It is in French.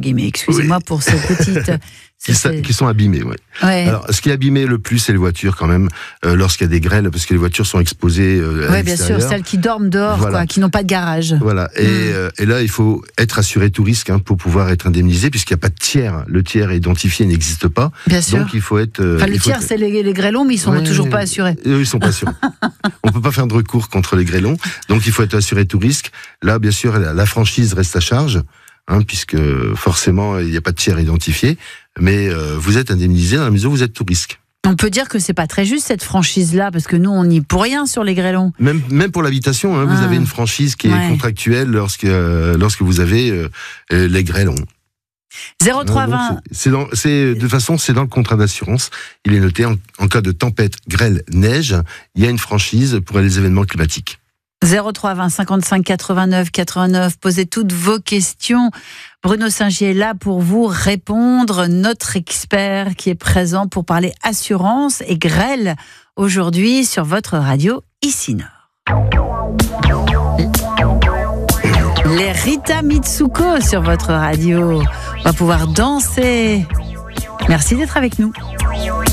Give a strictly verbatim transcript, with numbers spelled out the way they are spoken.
guillemets. Excusez-moi oui. pour cette petite... Qui, ça, qui sont abîmés, oui. Ouais. Alors, ce qui est abîmé le plus, c'est les voitures quand même, euh, lorsqu'il y a des grêles, parce que les voitures sont exposées euh, à ouais, bien sûr, celles qui dorment dehors, voilà. quoi, qui n'ont pas de garage. Voilà. Et, mmh. euh, et là, il faut être assuré tout risque hein, pour pouvoir être indemnisé, puisqu'il n'y a pas de tiers. Le tiers identifié n'existe pas. Bien sûr. Donc, il faut être. Euh, enfin, le tiers, être... c'est les, les grêlons, mais ils sont ouais, toujours pas assurés. Eux, ils sont pas assurés. On peut pas faire de recours contre les grêlons, donc il faut être assuré tout risque. Là, bien sûr, la, la franchise reste à charge. Hein, puisque forcément il n'y a pas de tiers identifié, mais euh, vous êtes indemnisé dans la mesure où vous êtes tout risque. On peut dire que c'est pas très juste cette franchise-là, parce que nous on n'y peut rien sur les grêlons. Même, même pour l'habitation, hein, ah. vous avez une franchise qui est ouais. contractuelle lorsque, euh, lorsque vous avez euh, les grêlons. zéro trois vingt C'est, c'est dans, c'est, de toute façon, c'est dans le contrat d'assurance. Il est noté en, en cas de tempête, grêle, neige, il y a une franchise pour les événements climatiques. zéro trois vingt cinquante-cinq quatre-vingt-neuf quatre-vingt-neuf. Posez toutes vos questions. Bruno Singier est là pour vous répondre. Notre expert qui est présent pour parler assurance et grêle aujourd'hui sur votre radio Ici Nord. Les Rita Mitsuko sur votre radio. On va pouvoir danser. Merci d'être avec nous.